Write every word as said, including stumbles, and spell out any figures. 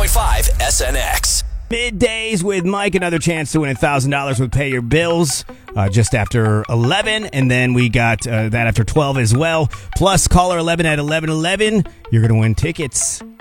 point five S N X. Middays with Mike, another chance to win one thousand dollars with Pay Your Bills uh, just after eleven, and then we got uh, that after twelve as well. Plus, caller eleven at eleven eleven, you're going to win tickets